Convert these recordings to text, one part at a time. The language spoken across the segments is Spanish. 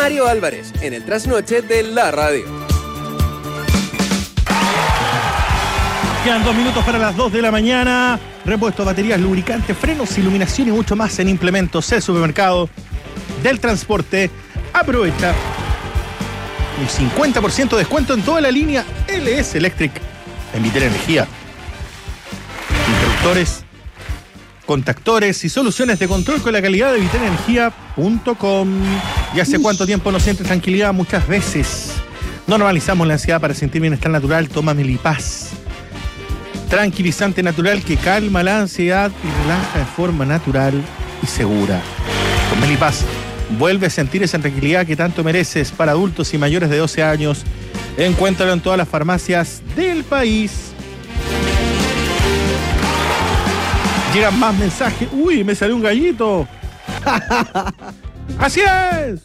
Mario Álvarez, en el trasnoche de la radio. Quedan 2 minutos para las 2 de la mañana. Repuestos, baterías, lubricantes, frenos, iluminación y mucho más en Implementos, el supermercado del transporte. Aprovecha un 50% de descuento en toda la línea LS Electric en Vitel Energía. Interruptores, contactores y soluciones de control con la calidad de vitelenergia.com. ¿Y hace cuánto tiempo no sientes tranquilidad? Muchas veces. Normalizamos la ansiedad para sentir bienestar natural. Toma Melipaz, tranquilizante natural que calma la ansiedad y relaja de forma natural y segura. Con Melipaz vuelve a sentir esa tranquilidad que tanto mereces. Para adultos y mayores de 12 años. Encuéntralo en todas las farmacias del país. Llegan más mensajes. ¡Uy, me salió un gallito! ¡Así es!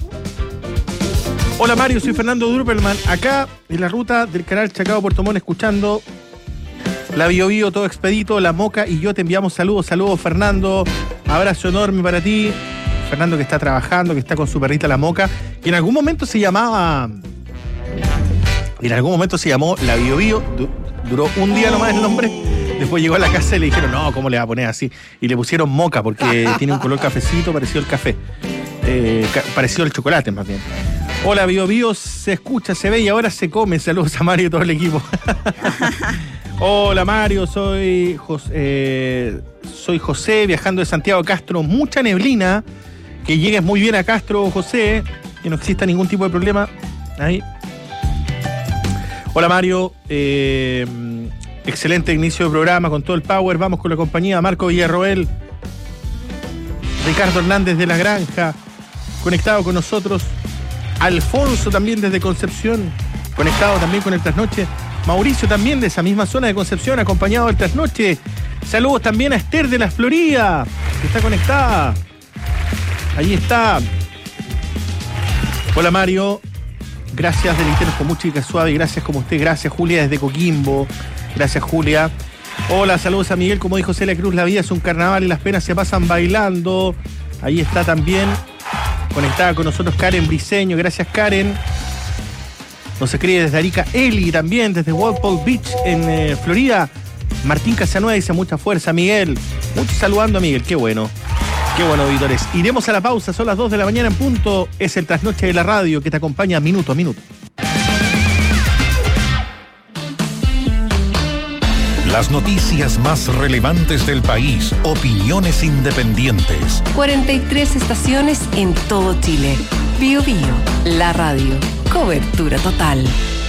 Hola Mario, soy Fernando Druppelman. Acá en la ruta del canal Chacao-Puerto Montt, escuchando la Bio Bio, todo expedito, la Moca y yo te enviamos saludos. Saludos, Fernando. Abrazo enorme para ti. Fernando, que está trabajando, que está con su perrita la Moca, que en algún momento se llamaba... la Bio Bio. Duró un día nomás el nombre. Después llegó a la casa y le dijeron, no, ¿cómo le va a poner así? Y le pusieron Moca porque tiene un color cafecito parecido al café. Parecido al chocolate, más bien. Hola, Bio Bio, se escucha, se ve y ahora se come. Saludos a Mario y todo el equipo. Hola, Mario, soy José, viajando de Santiago a Castro. Mucha neblina. Que llegues muy bien a Castro, José. Que no exista ningún tipo de problema. Ahí. Hola, Mario. Excelente inicio de programa con todo el power. Vamos con la compañía. Marco Villarroel, Ricardo Hernández de La Granja, conectado con nosotros. Alfonso también desde Concepción, conectado también con el Trasnoche. Mauricio también de esa misma zona de Concepción, acompañado del Trasnoche. Saludos también a Esther de la Florida, que está conectada. Ahí está. Hola Mario. Gracias, deleítenos con música suave. Gracias como usted. Gracias, Julia desde Coquimbo. Gracias, Julia. Hola, saludos a Miguel. Como dijo Celia Cruz, la vida es un carnaval y las penas se pasan bailando. Ahí está también conectada con nosotros Karen Briceño. Gracias, Karen. Nos escribe desde Arica Eli también, desde Walpole Beach en Florida. Martín Casanueva dice mucha fuerza, Miguel. Mucho saludando a Miguel, qué bueno. Qué bueno, auditores. Iremos a la pausa, son las 2 de la mañana en punto. Es el Trasnoche de la radio que te acompaña minuto a minuto. Las noticias más relevantes del país, opiniones independientes. 43 estaciones en todo Chile. Bio Bio, la radio. Cobertura total.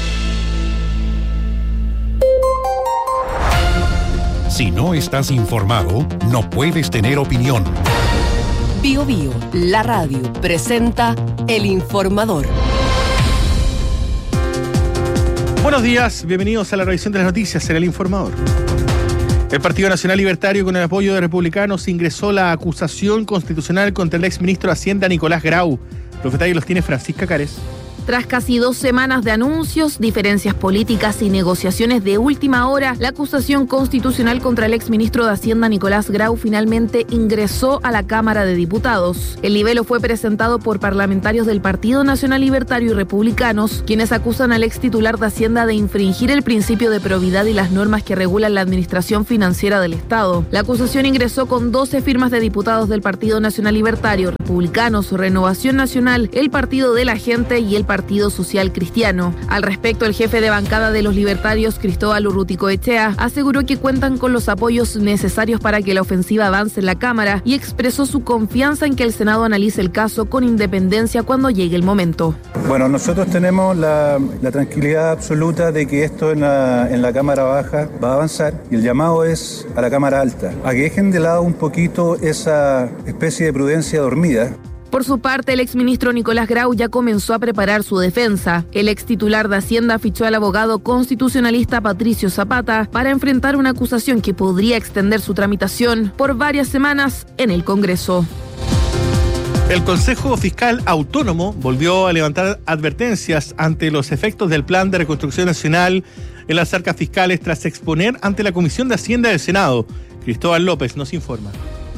Si no estás informado, no puedes tener opinión. Bio Bio, la radio, presenta El Informador. Buenos días, bienvenidos a la revisión de las noticias en El Informador. El Partido Nacional Libertario, con el apoyo de republicanos, ingresó la acusación constitucional contra el exministro de Hacienda Nicolás Grau. Los detalles los tiene Francisca Cárez. Tras casi 2 semanas de anuncios, diferencias políticas y negociaciones de última hora, la acusación constitucional contra el exministro de Hacienda Nicolás Grau finalmente ingresó a la Cámara de Diputados. El libelo fue presentado por parlamentarios del Partido Nacional Libertario y republicanos, quienes acusan al ex titular de Hacienda de infringir el principio de probidad y las normas que regulan la administración financiera del Estado. La acusación ingresó con 12 firmas de diputados del Partido Nacional Libertario, republicanos, Renovación Nacional, el Partido de la Gente y el Partido Social Cristiano. Al respecto, el jefe de bancada de los libertarios, Cristóbal Urruticoechea, aseguró que cuentan con los apoyos necesarios para que la ofensiva avance en la Cámara y expresó su confianza en que el Senado analice el caso con independencia cuando llegue el momento. Bueno, nosotros tenemos la tranquilidad absoluta de que esto en la Cámara Baja va a avanzar y el llamado es a la Cámara Alta, a que dejen de lado un poquito esa especie de prudencia dormida. Por su parte, el exministro Nicolás Grau ya comenzó a preparar su defensa. El ex titular de Hacienda fichó al abogado constitucionalista Patricio Zapata para enfrentar una acusación que podría extender su tramitación por varias semanas en el Congreso. El Consejo Fiscal Autónomo volvió a levantar advertencias ante los efectos del Plan de Reconstrucción Nacional en las arcas fiscales tras exponer ante la Comisión de Hacienda del Senado. Cristóbal López nos informa.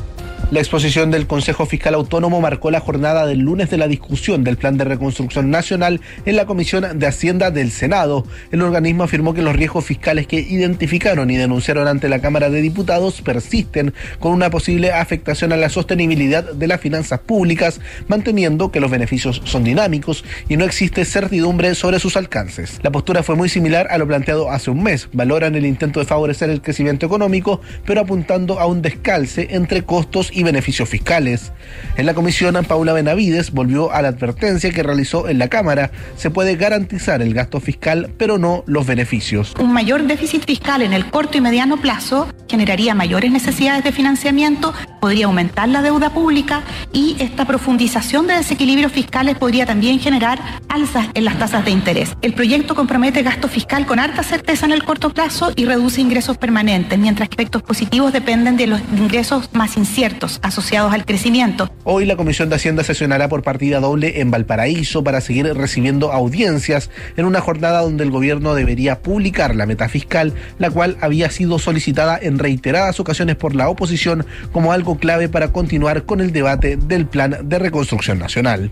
La exposición del Consejo Fiscal Autónomo marcó la jornada del lunes de la discusión del Plan de Reconstrucción Nacional en la Comisión de Hacienda del Senado. El organismo afirmó que los riesgos fiscales que identificaron y denunciaron ante la Cámara de Diputados persisten, con una posible afectación a la sostenibilidad de las finanzas públicas, manteniendo que los beneficios son dinámicos y no existe certidumbre sobre sus alcances. La postura fue muy similar a lo planteado hace un mes. Valoran el intento de favorecer el crecimiento económico, pero apuntando a un descalce entre costos y beneficios fiscales. En la comisión, Paula Benavides volvió a la advertencia que realizó en la Cámara. Se puede garantizar el gasto fiscal, pero no los beneficios. Un mayor déficit fiscal en el corto y mediano plazo generaría mayores necesidades de financiamiento, podría aumentar la deuda pública y esta profundización de desequilibrios fiscales podría también generar alzas en las tasas de interés. El proyecto compromete gasto fiscal con harta certeza en el corto plazo y reduce ingresos permanentes, mientras que efectos positivos dependen de los ingresos más inciertos asociados al crecimiento. Hoy la Comisión de Hacienda sesionará por partida doble en Valparaíso para seguir recibiendo audiencias en una jornada donde el gobierno debería publicar la meta fiscal, la cual había sido solicitada en reiteradas ocasiones por la oposición como algo clave para continuar con el debate del Plan de Reconstrucción Nacional.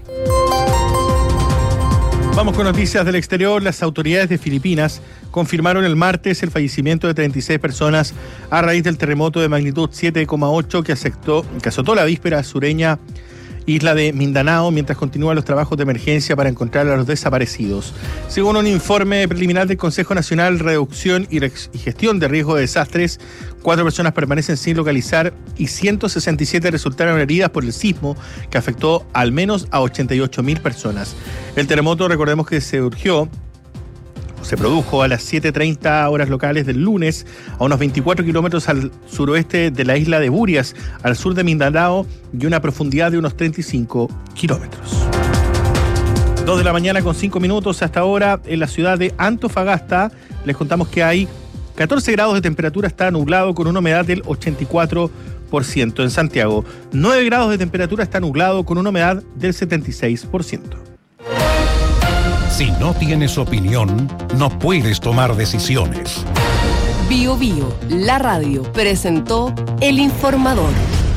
Vamos con noticias del exterior. Las autoridades de Filipinas confirmaron el martes el fallecimiento de 36 personas a raíz del terremoto de magnitud 7,8 que azotó la víspera sureña isla de Mindanao, mientras continúan los trabajos de emergencia para encontrar a los desaparecidos. Según un informe preliminar del Consejo Nacional de Reducción y Gestión de Riesgo de Desastres, 4 personas permanecen sin localizar y 167 resultaron heridas por el sismo que afectó al menos a 88.000 personas. El terremoto, recordemos que se produjo a las 7:30 horas locales del lunes, a unos 24 kilómetros al suroeste de la isla de Burias, al sur de Mindanao, y una profundidad de unos 35 kilómetros. 2 de la mañana con 5 minutos hasta ahora en la ciudad de Antofagasta. Les contamos que hay 14 grados de temperatura, está nublado con una humedad del 84%. En Santiago, 9 grados de temperatura, está nublado con una humedad del 76%. Si no tienes opinión, no puedes tomar decisiones. Bio Bio, la radio, presentó El Informador.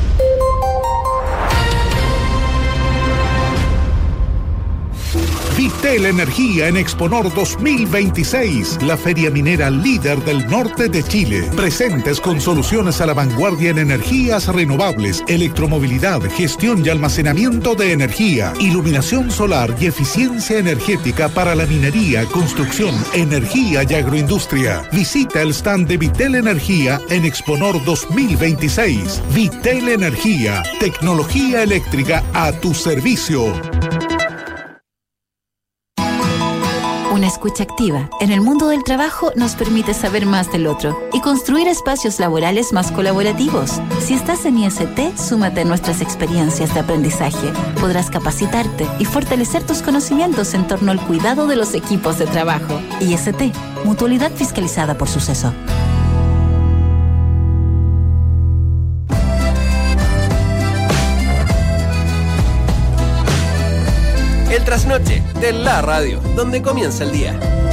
Vitel Energía en Exponor 2026, la feria minera líder del norte de Chile. Presentes con soluciones a la vanguardia en energías renovables, electromovilidad, gestión y almacenamiento de energía, iluminación solar y eficiencia energética para la minería, construcción, energía y agroindustria. Visita el stand de Vitel Energía en Exponor 2026. Vitel Energía, tecnología eléctrica a tu servicio. Una escucha activa en el mundo del trabajo nos permite saber más del otro y construir espacios laborales más colaborativos. Si estás en IST, súmate a nuestras experiencias de aprendizaje. Podrás capacitarte y fortalecer tus conocimientos en torno al cuidado de los equipos de trabajo. IST, Mutualidad Fiscalizada por Suceso. El trasnoche de la radio, donde comienza el día.